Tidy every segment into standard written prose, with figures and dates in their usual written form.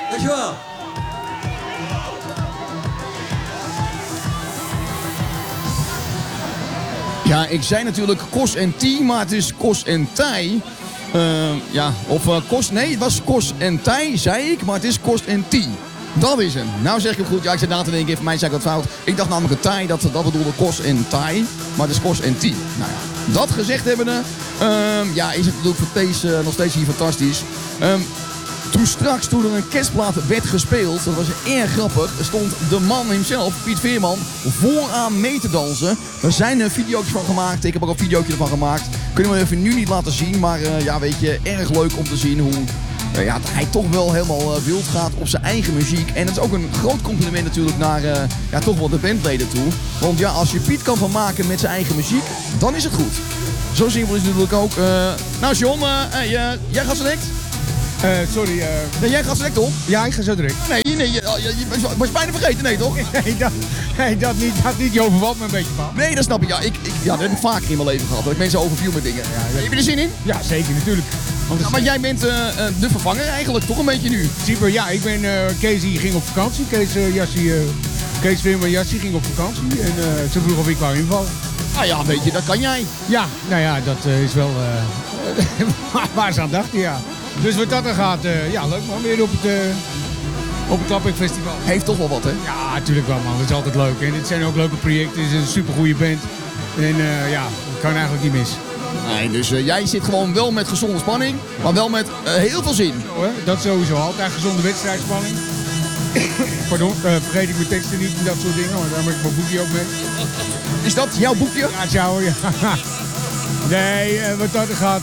Dankjewel. Ja, ik zei natuurlijk Kos en T, maar het is Kos en Tij. Nee, het was Kos en Tij, zei ik, maar het is Kos en T. Dat is hem. Nou zeg ik het goed. Ja, ik zit na te denken, voor mij zei ik wat fout. Ik dacht namelijk een Thai, dat bedoelde Kos en Thai. Maar het is Kos en T. Nou ja, dat gezegd hebbende, is het natuurlijk voor Thees nog steeds hier fantastisch. Toen er een kerstplaat werd gespeeld, dat was erg grappig, stond de man hemzelf, Piet Veerman, vooraan mee te dansen. Er zijn er video's van gemaakt, ik heb ook een videootje ervan gemaakt. Kunnen we even nu niet laten zien, maar erg leuk om te zien hoe hij toch wel helemaal wild gaat op zijn eigen muziek. En dat is ook een groot compliment natuurlijk naar toch wel de bandleden toe. Want ja, als je Piet kan van maken met zijn eigen muziek, dan is het goed. Zo simpel is het natuurlijk ook. John, jij gaat direct? Sorry. Nee, jij gaat direct op? Ja, ik ga zo direct. Nee, je was je bijna vergeten, nee toch? Nee, dat niet. Je overvalt me een beetje van. Nee, dat snap ik. Ja, dat heb ik vaker in mijn leven gehad. Dat ik mensen overviel met dingen. Ja, heb je er zin in? Ja, zeker, natuurlijk. Maar jij bent de vervanger eigenlijk, toch een beetje nu? Super, ja, ik ben... Kees ging op vakantie. Kees Veerman Jassie ging op vakantie. En ze vroeg of ik wou invallen. Ah ja, weet je, dat kan jij. Ja, nou ja, dat is wel... waar ze aan dachten, ja. Dus wat dat er gaat, leuk man, weer op het Klapping Festival. Heeft toch wel wat, hè? Ja, natuurlijk wel man, dat is altijd leuk. En dit zijn ook leuke projecten, het is een supergoeie band. En dat kan eigenlijk niet mis. Nee, dus jij zit gewoon wel met gezonde spanning, maar wel met heel veel zin. Zo, hè? Dat sowieso, altijd gezonde wedstrijdspanning. Pardon, vergeet ik mijn teksten niet en dat soort dingen, want daar heb ik mijn boekje ook mee. Is dat jouw boekje? Ja, ciao, ja. Nee, wat dat er gaat...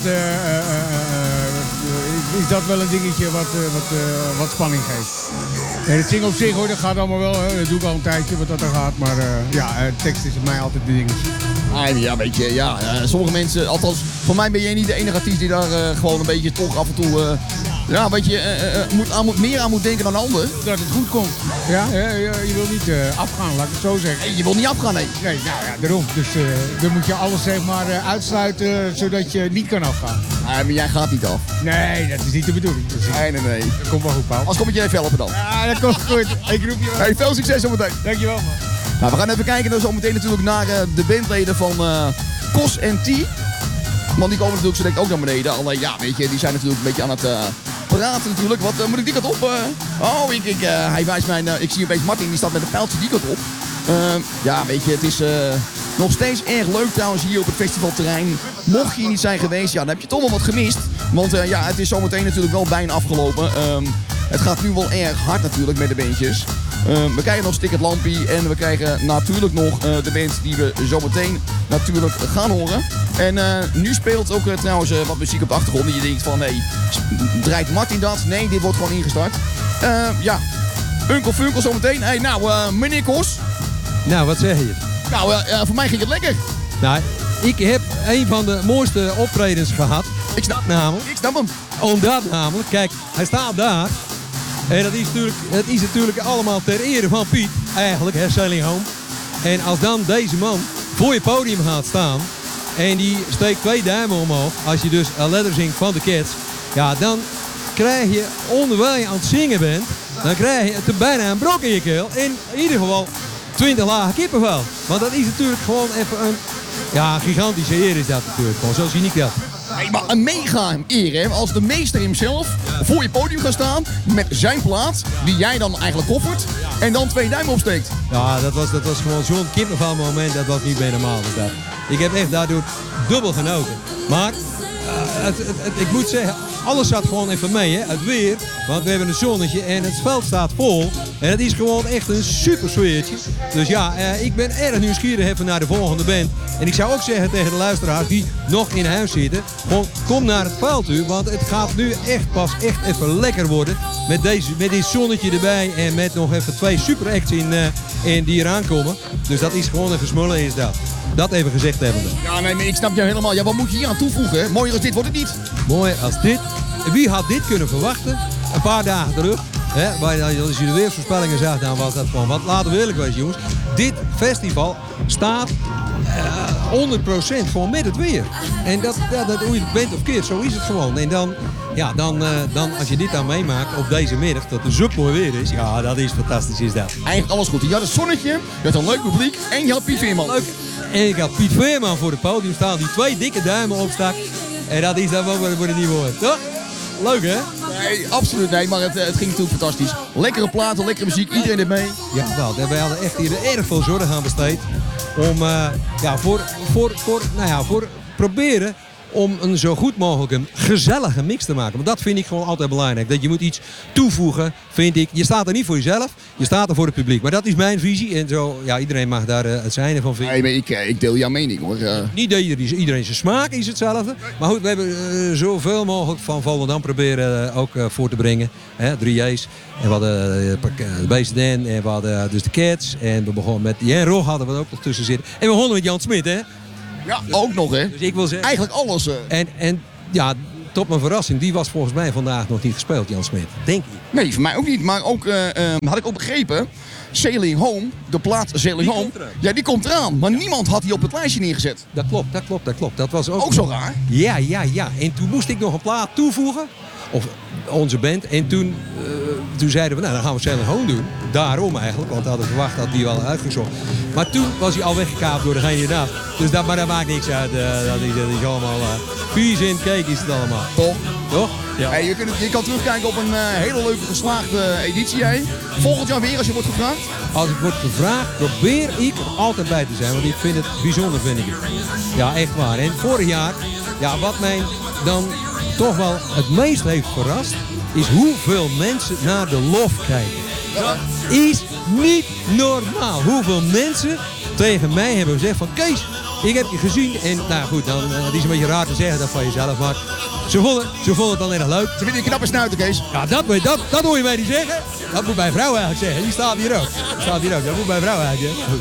is dat wel een dingetje wat spanning geeft. En het zingen op zich hoor, dat gaat allemaal wel, dat doe ik al een tijdje wat dat er gaat, maar tekst is voor mij altijd de dingetje. Ja, weet je, sommige mensen, althans voor mij ben jij niet de enige artiest die daar gewoon een beetje toch af en toe, meer aan moet denken dan een ander. Dat het goed komt. Ja, je wil niet afgaan, laat ik het zo zeggen. Nee, je wil niet afgaan, nee. Nee, daarom. Dus dan moet je alles zeg maar uitsluiten zodat je niet kan afgaan. Maar jij gaat niet af. Nee, dat is niet de bedoeling. Nee. Dat komt wel goed, Paul. Als kom ik je even helpen dan. Ja, dat komt goed. Ik roep je wel. Hey, veel succes zometeen. Dankjewel, man. Nou, we gaan even kijken dan zometeen natuurlijk naar de bandleden van Kos en T. Want die komen natuurlijk zo denk ik ook naar beneden. Alleen weet je, die zijn natuurlijk een beetje aan het praten natuurlijk. Wat moet ik die kant op? Hij wijst mij, ik zie opeens Martin, die staat met een pijltje die kant op. Weet je, het is nog steeds erg leuk trouwens hier op het festivalterrein. Mocht je hier niet zijn geweest, dan heb je toch wel wat gemist. Want het is zometeen natuurlijk wel bijna afgelopen. Het gaat nu wel erg hard natuurlijk met de bandjes. We krijgen nog Stick het Lampie en we krijgen natuurlijk nog de band die we zometeen natuurlijk gaan horen. En nu speelt ook trouwens wat muziek op de achtergrond. En je denkt van, draait Martin dat? Nee, dit wordt gewoon ingestart. Uncle Funkel zometeen. Meneer Kos. Nou, wat zeg je? Nou, voor mij ging het lekker. Nou, ik heb een van de mooiste optredens gehad. Ik snap hem. Omdat namelijk, kijk, hij staat daar. En dat is natuurlijk allemaal ter ere van Piet, eigenlijk, Sailing Home. En als dan deze man voor je podium gaat staan en die steekt 2 duimen omhoog, als je dus een letter zingt van de Cats, dan krijg je, onderwijl je aan het zingen bent, dan krijg je bijna een brok in je keel. In ieder geval 20 lagen kippenvel. Want dat is natuurlijk gewoon even een gigantische eer is dat natuurlijk. Gewoon, zo zie ik dat. Nee, maar een mega eer, hè? Als de meester hemzelf voor je podium gaat staan met zijn plaat, die jij dan eigenlijk koffert, en dan 2 duimen opsteekt. Ja, dat was gewoon zo'n kippenvel moment, dat was niet meer normaal. Ik heb echt daardoor dubbel genoten. Maar ik moet zeggen, alles zat gewoon even mee, hè? Het weer, want we hebben een zonnetje en het veld staat vol. En het is gewoon echt een super sfeertje. Dus ik ben erg nieuwsgierig even naar de volgende band. En ik zou ook zeggen tegen de luisteraars die nog in huis zitten, gewoon kom naar het veld toe, want het gaat nu pas echt even lekker worden. Met dit zonnetje erbij en met nog even 2 super acts in die eraan komen. Dus dat is gewoon even smullen is dat. Dat even gezegd hebbende. Ja, nee, maar ik snap jou helemaal. Ja, wat moet je hier aan toevoegen? Hè? Mooier als dit wordt het niet. Mooier als dit. Wie had dit kunnen verwachten? Een paar dagen terug. Als je de weersvoorspellingen zag, dan was dat gewoon wat. Laten we eerlijk wezen, jongens. Dit festival staat 100% gewoon met het weer. En dat hoe je het bent of keert, zo is het gewoon. En dan ja, dan als je dit dan meemaakt op deze middag, dat het zo mooi weer is, ja, dat is fantastisch, is dat. Eigenlijk alles goed. Je had het zonnetje, je had een leuk publiek en je had Piet Veerman. Leuk. En ik had Piet Veerman voor het podium staan, die 2 dikke duimen opstak. En dat is dan wel voor het nieuwe woord, toch? Leuk, hè? Nee, absoluut nee, maar het ging natuurlijk fantastisch. Lekkere platen, lekkere muziek, iedereen er mee. Ja, wel. Wij hadden echt hier erg veel zorg aan besteed. Om, voor proberen om een zo goed mogelijk een gezellige mix te maken. Want dat vind ik gewoon altijd belangrijk. Dat je moet iets toevoegen, vind ik. Je staat er niet voor jezelf, je staat er voor het publiek. Maar dat is mijn visie. En zo, ja, iedereen mag daar het zijne van vinden. Nee, maar ik deel jouw mening hoor. Niet dat iedereen zijn smaak is hetzelfde. Maar goed, we hebben zoveel mogelijk van Volendam proberen ook voor te brengen. 3 J's. En we hadden de Beest Dan en we hadden dus de Cats. En we begonnen met Jan Rog hadden we er ook nog tussen zitten. En we begonnen met Jan Smit, hè. Ja, ook nog hè. Dus ik wil zeggen... Eigenlijk alles. En ja, tot mijn verrassing, die was volgens mij vandaag nog niet gespeeld, Jan Smit. Denk ik. Nee, voor mij ook niet. Maar ook, had ik ook begrepen, Sailing Home, de plaat Sailing Home, ja, die komt eraan. Maar niemand had die op het lijstje neergezet. Dat klopt. Dat was Ook zo raar. Ja. En toen moest ik nog een plaat toevoegen. Of onze band. En toen zeiden we, nou dan gaan we Sailing Home doen. Daarom eigenlijk, want we hadden verwacht dat die wel uitgezocht. Maar toen was hij al weggekaapt door degene hiernaast. Dus dat maakt niks uit. Dat is allemaal vies in cake is het allemaal. Toch? Ja. Hey, je kan terugkijken op een hele leuke geslaagde editie. Hè? Volgend jaar weer als je wordt gevraagd. Als ik word gevraagd, probeer ik er altijd bij te zijn. Want ik vind het bijzonder, vind ik het. Ja, echt waar. En vorig jaar, ja, wat mij dan toch wel het meest heeft verrast, is hoeveel mensen naar de lof kijken. Dat is niet normaal. Hoeveel mensen tegen mij hebben gezegd van Kees, ik heb je gezien. En nou goed, dan het is een beetje raar te zeggen dat van jezelf, maar ze vonden het dan erg leuk. Ze vinden je knappe snuiter, Kees. Ja, dat hoor je mij niet zeggen. Dat moet mijn vrouw eigenlijk zeggen. Die staat hier ook. Dat moet mijn vrouw eigenlijk zeggen.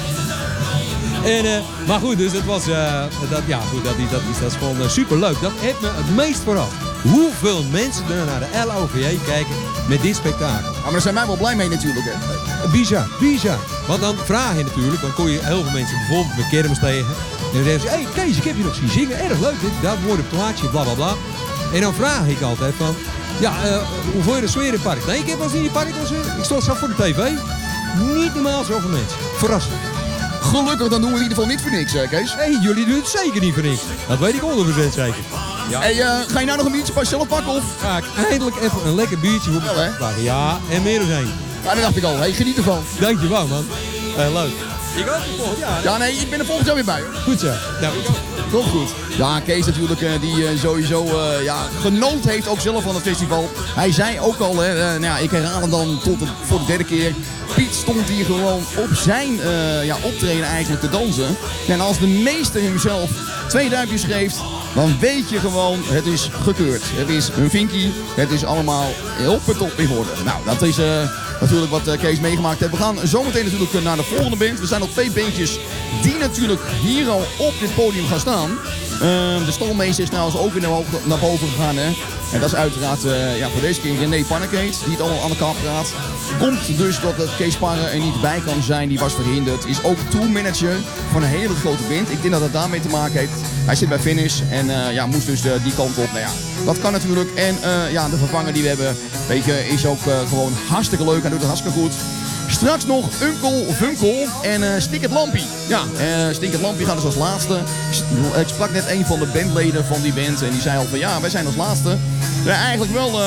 En, maar goed, dus dat was, dat is gewoon superleuk. Dat heeft me het meest verrast. Hoeveel mensen er naar de LOVJ kijken met dit spektakel. Ja, maar daar zijn wij wel blij mee natuurlijk. Hè. Bizar. Want dan vraag je natuurlijk, dan kon je heel veel mensen bijvoorbeeld met kermis tegen. En dan zeggen ze, hey Kees, ik heb je nog zien zingen. Erg leuk, dat wordt een plaatje, bla bla bla. En dan vraag ik altijd van, ja, hoe vond je de sfeer in het park? Nee, ik heb wel eens in het park, ik stond zelf voor de tv. Niet normaal zoveel mensen. Verrassend. Gelukkig, dan doen we in ieder geval niet voor niks, Kees. Nee, jullie doen het zeker niet voor niks. Dat weet ik 100% zeker. Ja. Hey, ga je nou nog een biertje pas zelf pakken of? Ga ik eindelijk even een lekker biertje voor me pakken. Ja, en meer dan één. Ja, dat dacht ik al. Hey, geniet ervan. Dankjewel, man. Leuk. Ik ook volgend jaar. Ja, nee, ik ben er volgend jaar weer bij. Hoor. Goed zo. Nou, komt goed. Ja, Kees natuurlijk, die sowieso genoot heeft ook zelf van het festival. Hij zei ook al, ik herhaal hem dan voor de 3e keer. Piet stond hier gewoon op zijn optreden eigenlijk te dansen. En als de meester hemzelf 2 duimpjes geeft, dan weet je gewoon, het is gekeurd. Het is een vinkie, het is allemaal op het top in orde. Nou, dat is natuurlijk wat Kees meegemaakt heeft. We gaan zometeen natuurlijk naar de volgende band. Er zijn nog 2 bandjes die natuurlijk hier al op dit podium gaan staan. De stalmeester is trouwens ook weer naar boven gegaan. Hè? En dat is uiteraard voor deze keer René Pannekeet, die het allemaal aan de kant praat. Komt dus dat Kees Parre er niet bij kan zijn, die was verhinderd. Is ook tourmanager van een hele grote band. Ik denk dat het daarmee te maken heeft. Hij zit bij Finish en moest dus die kant op. Nou ja, dat kan natuurlijk. En de vervanger die we hebben, weet je, is ook gewoon hartstikke leuk. Hij doet het hartstikke goed. Straks nog Uncle Funkel en Stinkend Lampie. Ja, Stinkend Lampie gaat dus als laatste. Ik sprak net een van de bandleden van die band en die zei al van ja, wij zijn als laatste. Ja, eigenlijk wel,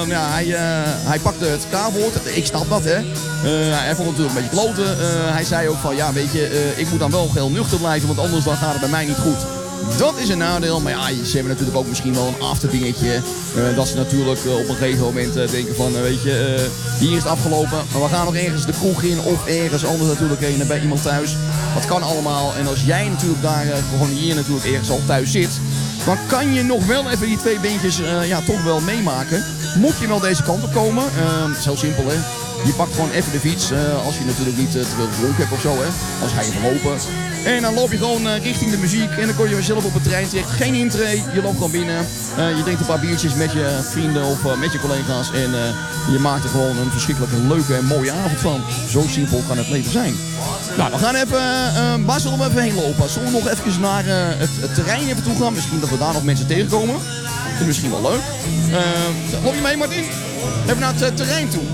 hij pakte het K-woord. Ik snap dat, hè. Hij vond het natuurlijk een beetje kloten. Hij zei ook van ja, weet je, ik moet dan wel heel nuchter blijven, want anders dan gaat het bij mij niet goed. Dat is een nadeel, maar ja, ze hebben natuurlijk ook misschien wel een afterdingetje. Dat ze natuurlijk op een gegeven moment denken van, weet je, hier is het afgelopen. Maar we gaan nog ergens de kroeg in of ergens anders natuurlijk heen bij iemand thuis. Dat kan allemaal. En als jij natuurlijk daar gewoon hier natuurlijk ergens al thuis zit, dan kan je nog wel even die 2 bandjes toch wel meemaken. Moet je wel deze kant op komen. Het is heel simpel, hè. Je pakt gewoon even de fiets, als je natuurlijk niet te veel gedronken hebt of zo, hè. Als ga je even lopen. En dan loop je gewoon richting de muziek en dan kom je zelf op het terrein terecht. Geen intree, je loopt gewoon binnen. Je drinkt een paar biertjes met je vrienden of met je collega's. En je maakt er gewoon een verschrikkelijk leuke en mooie avond van. Zo simpel kan het leven zijn. Nou, we gaan even, waar zullen we even heen lopen? Zullen we nog even naar het terrein even toe gaan? Misschien dat we daar nog mensen tegenkomen. Dat is misschien wel leuk. Loop je mee, Martin? Even naar het terrein toe.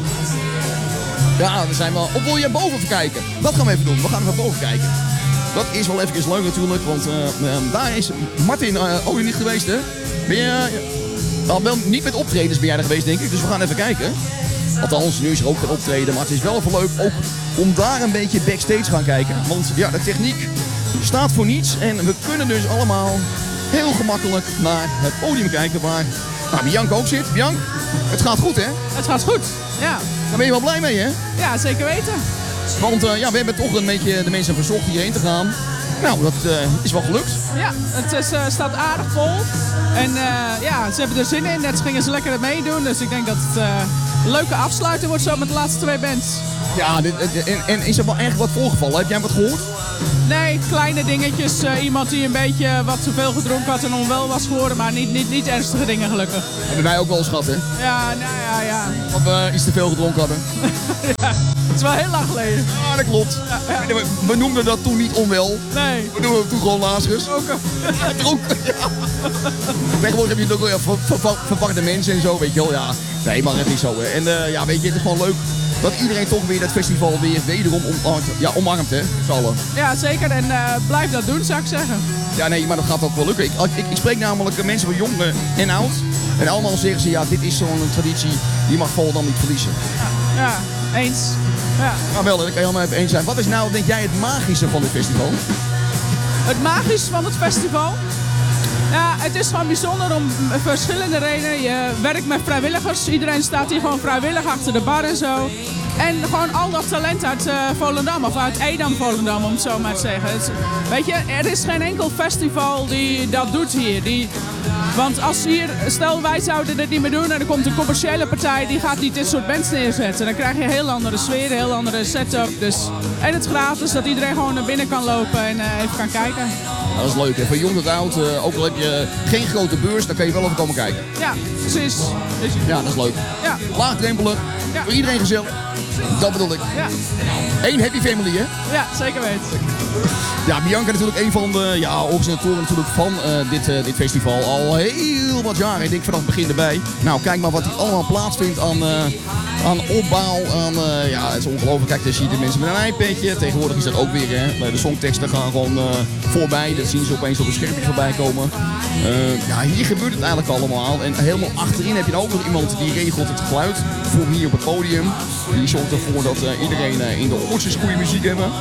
Ja, we zijn wel... Of wil je boven even kijken? Dat gaan we even doen. We gaan even boven kijken. Dat is wel even leuk natuurlijk, want daar is Martin ook niet geweest, hè? Ben je... wel niet met optredens ben jij er geweest, denk ik. Dus we gaan even kijken. Althans, nu is er ook geen optreden, maar het is wel even leuk ook om daar een beetje backstage gaan kijken. Want ja, de techniek staat voor niets en we kunnen dus allemaal heel gemakkelijk naar het podium kijken waar Bianca ook zit. Bianca, het gaat goed, hè? Het gaat goed, ja. Daar ben je wel blij mee, hè? Ja, zeker weten. Want ja, we hebben toch een beetje de mensen verzocht hierheen te gaan. Nou, dat is wel gelukt. Ja, het staat aardig vol. En ja, ze hebben er zin in. Net gingen ze lekker meedoen. Dus ik denk dat het een leuke afsluiter wordt zo met de laatste 2 bands. Ja, en is er wel echt wat voorgevallen? Heb jij wat gehoord? Nee, kleine dingetjes. Iemand die een beetje wat te veel gedronken had en onwel was geworden. Maar niet ernstige dingen gelukkig. Hebben wij ook wel eens gehad, hè? Ja, nou ja. Dat we iets te veel gedronken hadden. Ja, het is wel heel lang geleden. Ja, dat klopt. Ja. We noemden dat toen niet onwel. Nee. We noemden het toen gewoon Lazarus. Dronken. Dronken, ja. Tegenwoordig heb je het ook weer verwarde mensen en zo, weet je wel. Ja, nee, maar het is zo, hè. En ja, weet je, het is gewoon leuk dat iedereen toch weer dat festival weer wederom omarmt, hè. Z'n allen. Ja, zeker. En blijf dat doen, zou ik zeggen. Ja, nee, maar dat gaat ook wel lukken. Ik spreek namelijk mensen van jong en oud. En allemaal zeggen ze, ja, dit is zo'n traditie, die mag Volendam niet verliezen. Ja, eens. Ja. Nou wel, daar kan je allemaal even eens zijn. Wat is nou, denk jij, het magische van dit festival? Het magische van het festival? Ja, het is gewoon bijzonder om verschillende redenen. Je werkt met vrijwilligers. Iedereen staat hier gewoon vrijwillig achter de bar en zo. En gewoon al dat talent uit Volendam, of uit Edam-Volendam, om het zo maar te zeggen. Weet je, er is geen enkel festival die dat doet hier. Want als hier, stel wij zouden dit niet meer doen en er komt een commerciële partij die gaat niet dit soort bands neerzetten. Dan krijg je een heel andere sfeer, een heel andere setup. Dus, en het gratis, dat iedereen gewoon naar binnen kan lopen en even kan kijken. Nou, dat is leuk, hè? Van jong tot oud, ook al heb je geen grote beurs, dan kan je wel even komen kijken. Ja, precies. Ja, dat is leuk. Ja. Laagdrempelig, Ja. voor iedereen gezellig. Dat bedoel ik. Ja, Eén happy family, hè? ja, zeker weten. Ja, Bianca natuurlijk een van de organisatoren natuurlijk van dit festival. Al heel wat jaren, ik denk vanaf het begin erbij. Nou, kijk maar wat hier allemaal plaatsvindt aan opbouw. Ja, het is ongelooflijk. Kijk, daar zie je de mensen met een iPadje. Tegenwoordig is dat ook weer, hè. De songteksten gaan gewoon voorbij. Dat zien ze opeens op een schermpje voorbij komen. Ja, hier gebeurt het eigenlijk allemaal. En helemaal achterin heb je ook nog iemand die regelt het geluid voor hier op het podium. Die zorgt ervoor dat iedereen in de oortjes goede muziek hebben.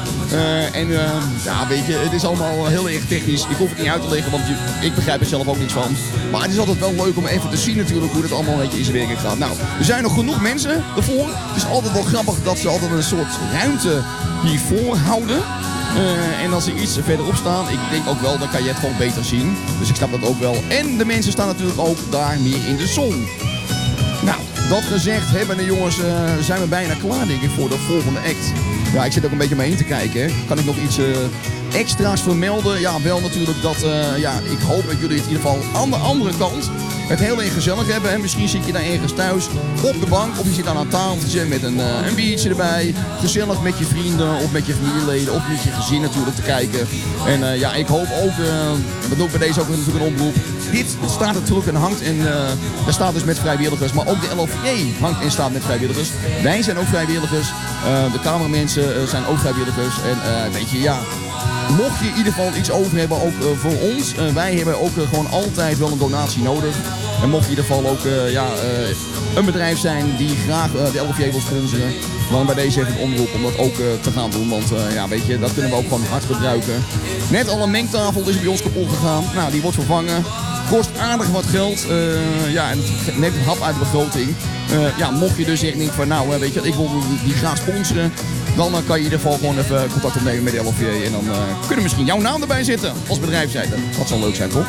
Ja, weet je, het is allemaal heel erg technisch. Ik hoef het niet uit te leggen, want ik begrijp er zelf ook niks van. Maar het is altijd wel leuk om even te zien natuurlijk hoe het allemaal een beetje in zijn werking gaat. Nou, er zijn nog genoeg mensen ervoor. Het is altijd wel grappig dat ze altijd een soort ruimte hiervoor houden. En als ze iets verderop staan, ik denk ook wel, dan kan je het gewoon beter zien. Dus ik snap dat ook wel. En de mensen staan natuurlijk ook daar meer in de zon. Nou, dat gezegd hebben de jongens, zijn we bijna klaar denk ik voor de volgende act. Ja, ik zit ook een beetje mee in te kijken. Hè. Kan ik nog iets extra's vermelden? Ja, wel natuurlijk dat, ik hoop dat jullie het in ieder geval aan de andere kant het heel erg gezellig hebben. En misschien zit je daar ergens thuis op de bank of je zit aan tafeltje met een biertje erbij. Gezellig met je vrienden of met je familieleden of met je gezin natuurlijk te kijken. En ja, ik hoop ook, dat doe ik bij deze ook natuurlijk een oproep. Dit staat natuurlijk en hangt en daar staat dus met vrijwilligers. Maar ook de LOVJ hangt en staat met vrijwilligers. Wij zijn ook vrijwilligers. De cameramensen zijn ook vrijwilligers. En weet je, ja, mocht je in ieder geval iets over hebben, ook voor ons. Wij hebben ook gewoon altijd wel een donatie nodig. En mocht je in ieder geval ook een bedrijf zijn die graag de LOVJ wil sponsoren. Dan bij deze even een omroep om dat ook te gaan doen. Want ja, weet je, dat kunnen we ook gewoon hard gebruiken. Net al een mengtafel is bij ons kapot gegaan. Nou, die wordt vervangen. Kost aardig wat geld. Ja, en het neemt een hap uit de begroting. Ja, mocht je dus echt denken van nou, weet je, ik wil die graag sponsoren. Dan kan je in ieder geval gewoon even contact opnemen met de LOVJ. En dan kunnen misschien jouw naam erbij zitten als bedrijfszijde. Dat zal leuk zijn, toch?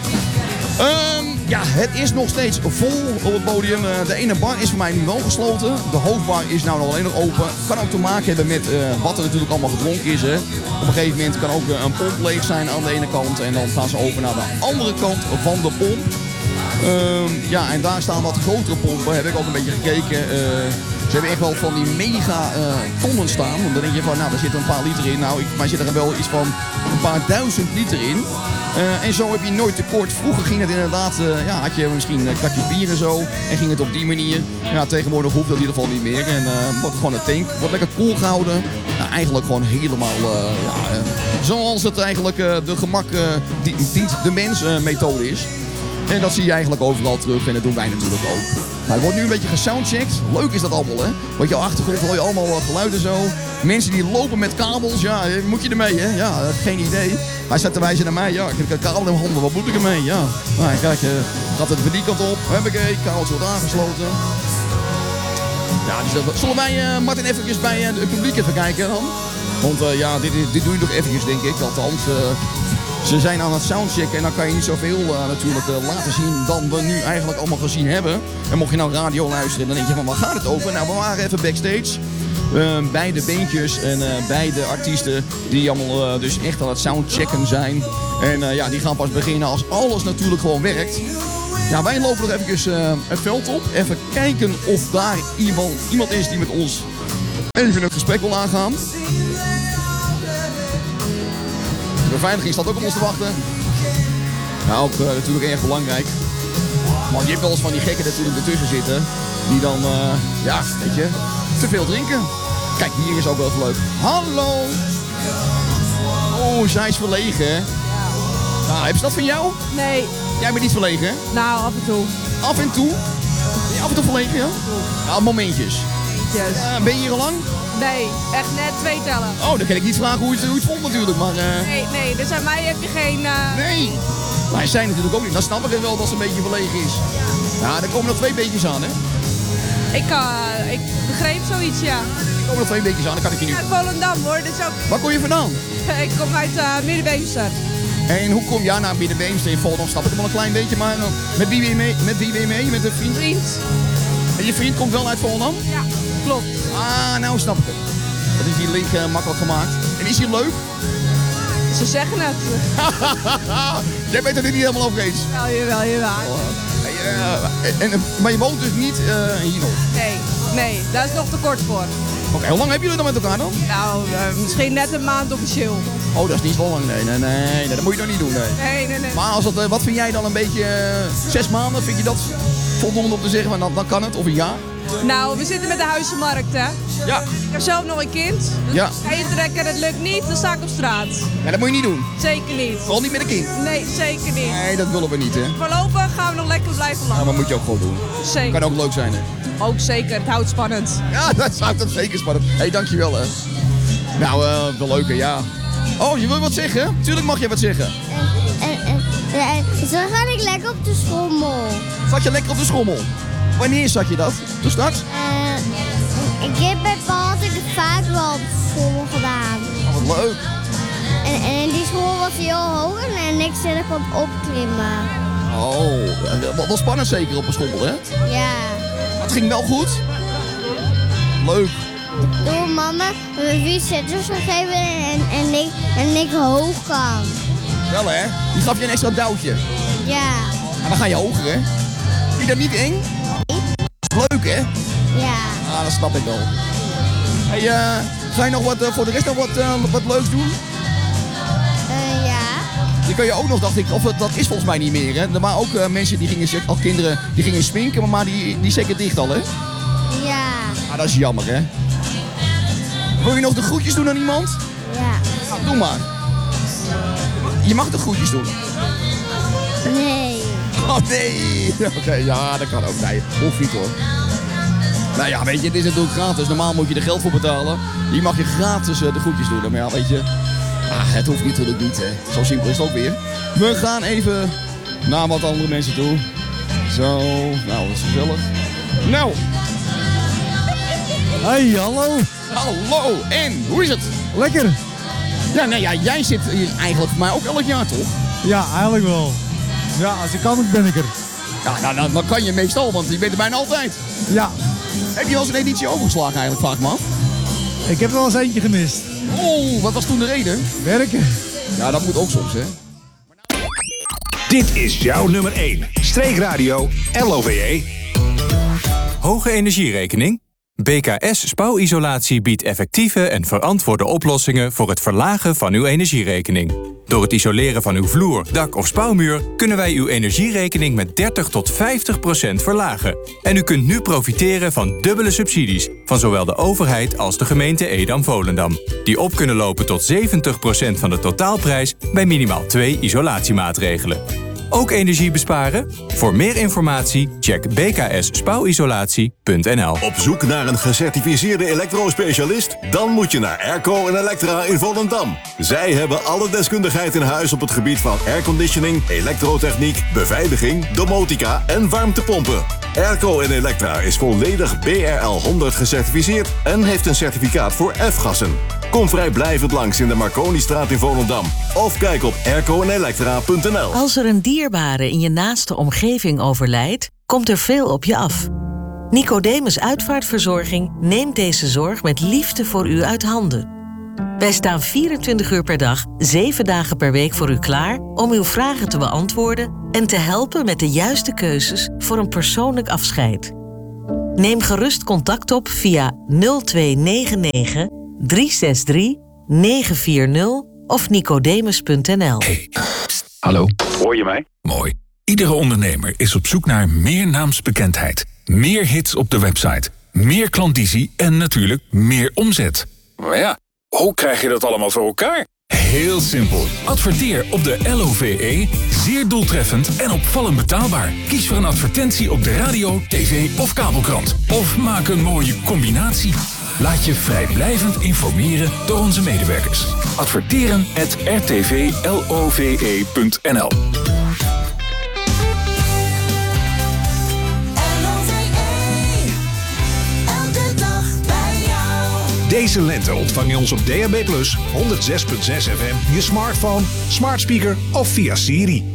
Ja, het is nog steeds vol op het podium. De ene bar is voor mij nu wel gesloten. De hoofdbar is nou nog alleen nog open. Kan ook te maken hebben met wat er natuurlijk allemaal gedronken is. Hè. Op een gegeven moment kan ook een pomp leeg zijn aan de ene kant. En dan gaan ze over naar de andere kant van de pomp. Ja, en daar staan wat grotere pompen. Heb ik ook een beetje gekeken. Ze hebben echt wel van die mega tonnen staan. Want dan denk je van, nou, daar zit een paar liter in. Nou, maar zit er wel iets van een paar duizend liter in. En zo heb je nooit tekort. Vroeger ging het inderdaad, had je misschien een kratje bier en zo. En ging het op die manier. Ja, tegenwoordig hoeft dat in ieder geval niet meer. En wordt gewoon een tank. Wordt lekker koel gehouden. Nou, eigenlijk gewoon helemaal, zoals het eigenlijk de gemak dient de mens methode is. En dat zie je eigenlijk overal terug en dat doen wij natuurlijk ook. Nou, het wordt nu een beetje gesoundcheckt. Leuk is dat allemaal, hè? Want je achtergrond hoor je allemaal geluiden zo. Mensen die lopen met kabels, ja, moet je ermee, hè? Ja, geen idee. Hij staat te wijzen naar mij, ja, ik heb een kabel in mijn handen, wat moet ik ermee? Ja, nou, kijk, gaat het van die kant op, huppakee, kabeltje wordt aangesloten. Ja, dus zullen wij, Martin, eventjes bij het publiek even kijken dan? Want dit doe je nog eventjes, denk ik, althans. Ze zijn aan het soundchecken en dan kan je niet zoveel natuurlijk laten zien dan we nu eigenlijk allemaal gezien hebben. En mocht je nou radio luisteren, dan denk je van waar gaat het over? Nou, we waren even backstage bij de bandjes en bij de artiesten die allemaal dus echt aan het soundchecken zijn. En die gaan pas beginnen als alles natuurlijk gewoon werkt. Ja, wij lopen nog eventjes het veld op. Even kijken of daar iemand is die met ons even het gesprek wil aangaan. De beveiliging staat ook op ons te wachten. Nou, ook natuurlijk erg belangrijk. Maar je hebt wel eens van die gekken natuurlijk ertussen zitten. Die dan, weet je, te veel drinken. Kijk, hier is ook wel even leuk. Hallo! Oh, zij is verlegen, hè? Nou, heb je dat van jou? Nee. Jij bent niet verlegen, hè? Nou, af en toe. Af en toe? Ben je af en toe verlegen, ja? Ja, momentjes. Yes. Ben je hier al lang? Nee, echt net 2 tellen. Oh, dan kan ik niet vragen hoe je het vond natuurlijk, maar... Nee, dus aan mij heb je geen... Nee! Maar hij zei natuurlijk ook niet. Dan snap ik het wel dat ze een beetje verlegen is. Ja, er komen nog 2 beetjes aan, hè? Ik begreep zoiets, ja. Er komen nog 2 beetjes aan, dan kan ik je nu... Uit Volendam, hoor. Dus ook... Waar kom je vandaan? Ik kom uit Middenbeemster. En hoe kom je naar Middenbeemster in Volendam? Snap ik het wel een klein beetje, maar met wie ben je mee? Met wie ben je mee? Met een vriend? Vriend. En je vriend komt wel uit Volendam? Ja, klopt. Ah, nou snap ik het. Dat is die link makkelijk gemaakt. En is hij leuk? Ze zeggen het. Jij bent het er niet helemaal over eens. Jawel. Maar je woont dus niet hier nog? Nee, daar is nog te kort voor. Oké, hoe lang hebben jullie dan met elkaar dan? Nou, misschien net een maand officieel. Oh, dat is niet zo lang. Nee, dat moet je nog niet doen. Nee. Nee. Maar als dat, wat vind jij dan een beetje 6 maanden? Vind je dat voldoende om te zeggen, van, dan kan het? Of een jaar? Nou, we zitten met de huizenmarkt, hè. Ja. Ik heb zelf nog een kind. Dus Ja. ga je trekken, het lukt niet, dan sta ik op straat. Ja, dat moet je niet doen. Zeker niet. Vooral niet met een kind. Nee, zeker niet. Nee, dat willen we niet, hè. Voorlopig gaan we nog lekker blijven Ja, lachen. maar moet je ook gewoon doen. Zeker. Kan ook leuk zijn, hè. Ook zeker, het houdt spannend. Ja, dat zou toch zeker spannend. Hé, dankjewel, hè. Nou, wel leuk, hè, ja. Oh, je wil wat zeggen? Tuurlijk mag je wat zeggen. Zo ga ik lekker op de schommel. Zat je lekker op de schommel? Wanneer zat je dat? Toen straks? Ik heb bij pa had ik het vaak wel op de schommel gedaan. Oh, wat leuk. En die schommel was heel hoog en ik zit er kon opklimmen. Oh, wel spannend zeker op een schommel, hè? Ja. Het ging wel goed. Leuk. Door mama wie zitters gegeven en ik hoog kan. Wel, hè? Die gaf je een extra duwtje. Ja. En dan ga je hoger, hè? Vind je dat niet eng? Leuk, hè? Ja. Ah, dat snap ik wel. Hey, ga je nog wat voor de rest nog wat leuks doen? Ja. Die kun je ook nog, dacht ik, of dat is volgens mij niet meer, hè? Er waren ook mensen die gingen, al kinderen, die gingen sminken, maar die is zeker dicht al, hè? Ja. Ah, dat is jammer, hè? Wil je nog de groetjes doen aan iemand? Ja. Nou, doe maar. Je mag de groetjes doen. Nee. Oh, nee. Oké, ja, dat kan ook. Nee, hoeft niet, hoor. Nou ja, weet je, het is natuurlijk gratis. Normaal moet je er geld voor betalen. Hier mag je gratis de groetjes doen. Maar ja, weet je, het hoeft natuurlijk niet, hè. Zo simpel is het ook weer. We gaan even naar wat andere mensen toe. Zo, nou, dat is gezellig. Nou. Hey, hallo. Hallo, en hoe is het? Lekker. Ja, nee, ja, jij zit hier eigenlijk voor mij ook elk jaar, toch? Ja, eigenlijk wel. Ja, als ik kan, ben ik er. Ja, nou, dan kan je meestal, want je bent er bijna altijd. Ja. Heb je wel eens een editie overgeslagen eigenlijk, vraag ik me af? Ik heb er wel eens eentje gemist. Oh, wat was toen de reden? Werken. Ja, dat moet ook soms, hè. Dit is jouw nummer 1. Streekradio LOVE. Hoge energierekening? BKS Spouwisolatie biedt effectieve en verantwoorde oplossingen voor het verlagen van uw energierekening. Door het isoleren van uw vloer, dak of spouwmuur kunnen wij uw energierekening met 30 tot 50% verlagen. En u kunt nu profiteren van dubbele subsidies van zowel de overheid als de gemeente Edam-Volendam. Die op kunnen lopen tot 70% van de totaalprijs bij minimaal 2 isolatiemaatregelen. Ook energie besparen? Voor meer informatie check bksspouwisolatie.nl. Op zoek naar een gecertificeerde elektrospecialist? Dan moet je naar Airco en Electra in Volendam. Zij hebben alle deskundigheid in huis op het gebied van airconditioning, elektrotechniek, beveiliging, domotica en warmtepompen. Airco en Electra is volledig BRL 100 gecertificeerd en heeft een certificaat voor F-gassen. Kom vrijblijvend langs in de Marconistraat in Volendam. Of kijk op aircoenelectra.nl. Als er een dierbare in je naaste omgeving overlijdt, komt er veel op je af. Nicodemus Uitvaartverzorging neemt deze zorg met liefde voor u uit handen. Wij staan 24 uur per dag, 7 dagen per week voor u klaar om uw vragen te beantwoorden en te helpen met de juiste keuzes voor een persoonlijk afscheid. Neem gerust contact op via 0299 363 940 of nicodemus.nl. Hey, hallo. Hoor je mij? Mooi. Iedere ondernemer is op zoek naar meer naamsbekendheid, meer hits op de website, meer klandizie en natuurlijk meer omzet. Maar ja, hoe krijg je dat allemaal voor elkaar? Heel simpel. Adverteer op de LOVE, zeer doeltreffend en opvallend betaalbaar. Kies voor een advertentie op de radio, tv of kabelkrant. Of maak een mooie combinatie. Laat je vrijblijvend informeren door onze medewerkers. Adverteren@rtvlove.nl. Deze lente ontvang je ons op DAB+, 106.6 FM, je smartphone, smart speaker of via Siri.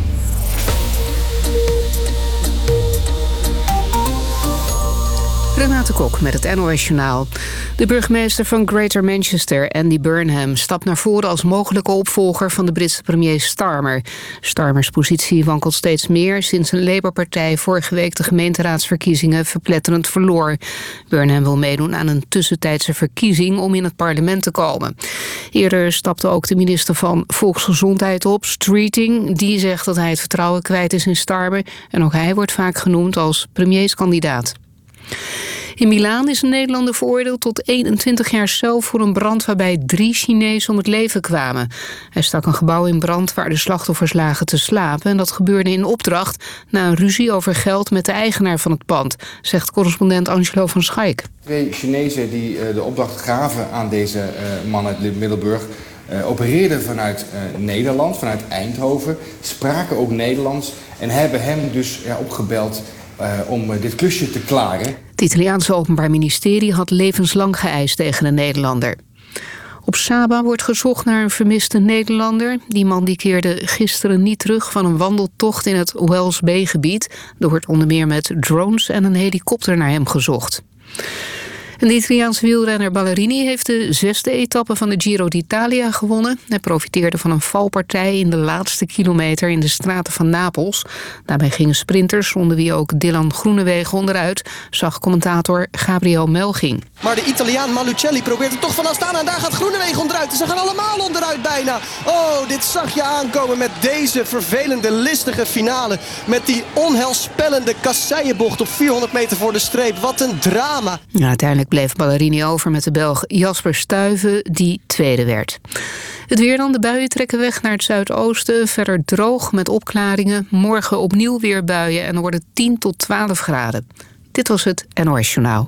Renate Kok met het NOS Journaal. De burgemeester van Greater Manchester, Andy Burnham, stapt naar voren als mogelijke opvolger van de Britse premier Starmer. Starmers positie wankelt steeds meer sinds een Labour-partij vorige week de gemeenteraadsverkiezingen verpletterend verloor. Burnham wil meedoen aan een tussentijdse verkiezing om in het parlement te komen. Eerder stapte ook de minister van Volksgezondheid op, Streeting. Die zegt dat hij het vertrouwen kwijt is in Starmer en ook hij wordt vaak genoemd als premierskandidaat. In Milaan is een Nederlander veroordeeld tot 21 jaar cel voor een brand waarbij 3 Chinezen om het leven kwamen. Hij stak een gebouw in brand waar de slachtoffers lagen te slapen en dat gebeurde in opdracht na een ruzie over geld met de eigenaar van het pand, zegt correspondent Angelo van Schaik. 2 Chinezen die de opdracht gaven aan deze man uit Middelburg opereerden vanuit Nederland, vanuit Eindhoven, spraken ook Nederlands en hebben hem dus opgebeld om dit klusje te klaren. Het Italiaanse Openbaar Ministerie had levenslang geëist tegen de Nederlander. Op Saba wordt gezocht naar een vermiste Nederlander. Die man die keerde gisteren niet terug van een wandeltocht in het Wells Bay-gebied. Er wordt onder meer met drones en een helikopter naar hem gezocht. En de Italiaanse wielrenner Ballerini heeft de 6e etappe van de Giro d'Italia gewonnen. Hij profiteerde van een valpartij in de laatste kilometer in de straten van Napels. Daarbij gingen sprinters, onder wie ook Dylan Groenewegen, onderuit, zag commentator Gabriel Melching. Maar de Italiaan Malucelli probeert er toch van af staan en daar gaat Groenewegen onderuit. Ze gaan allemaal onderuit bijna. Oh, dit zag je aankomen met deze vervelende, listige finale. Met die onheilspellende kasseienbocht op 400 meter voor de streep. Wat een drama. Ja, uiteindelijk bleef Ballerini over met de Belg Jasper Stuyven, die tweede werd. Het weer dan, de buien trekken weg naar het zuidoosten. Verder droog met opklaringen. Morgen opnieuw weer buien en er worden 10 tot 12 graden. Dit was het NOS Journaal.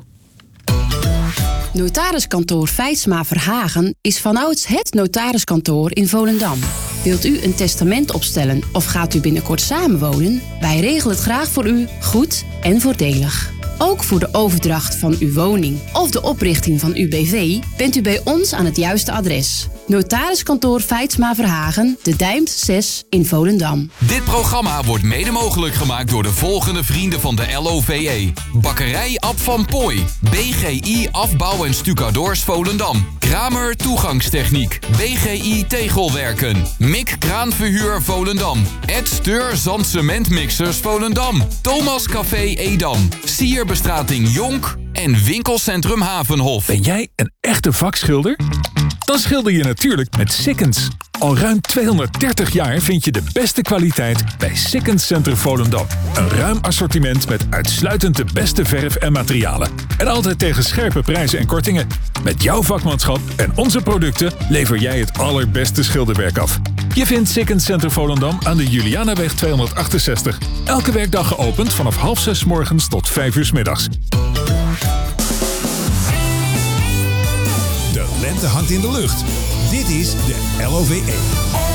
Notariskantoor Feitsma Verhagen is vanouds het notariskantoor in Volendam. Wilt u een testament opstellen of gaat u binnenkort samenwonen? Wij regelen het graag voor u, goed en voordelig. Ook voor de overdracht van uw woning of de oprichting van uw BV bent u bij ons aan het juiste adres. Notariskantoor Feitsma Verhagen, de Dijmt 6 in Volendam. Dit programma wordt mede mogelijk gemaakt door de volgende vrienden van de LOVE. Bakkerij Ab van Pooi, BGI Afbouw en Stucadoors Volendam, Kramer Toegangstechniek, BGI Tegelwerken, Mik Kraanverhuur Volendam, Ed Steur Zandcementmixers Volendam, Thomas Café Edam, Sierbestrating Jonk En winkelcentrum Havenhof. Ben jij een echte vakschilder? Dan schilder je natuurlijk met Sikkens. Al ruim 230 jaar vind je de beste kwaliteit bij Sikkens Center Volendam. Een ruim assortiment met uitsluitend de beste verf en materialen. En altijd tegen scherpe prijzen en kortingen. Met jouw vakmanschap en onze producten lever jij het allerbeste schilderwerk af. Je vindt Sikkens Center Volendam aan de Julianaweg 268. Elke werkdag geopend vanaf 5:30 morgens tot 5:00 's middags. De lente hangt in de lucht. Dit is de LOVE.